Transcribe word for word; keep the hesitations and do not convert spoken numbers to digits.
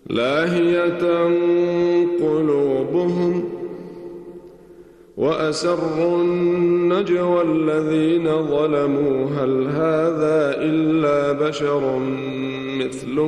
لاهية قلوبهم وأسروا النجوى الذين ظلموا هل هذا إلا بشر مثلكم